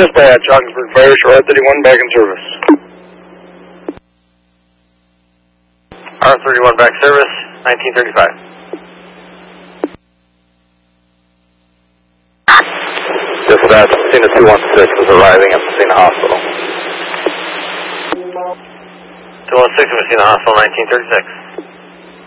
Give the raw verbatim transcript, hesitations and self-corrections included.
Dispatch, Ogdensburg Fire, Shore thirty-one, back in service. R thirty-one back service, nineteen thirty-five. Dispatch, Messina two one six is arriving at Messina Hospital. two one six, Messina Hospital, nineteen thirty-six.